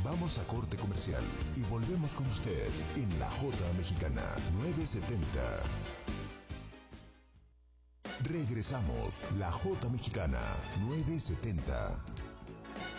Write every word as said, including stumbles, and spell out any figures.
Vamos a corte comercial y volvemos con usted en La Jota Mexicana nueve setenta. Regresamos, La Jota Mexicana nueve setenta.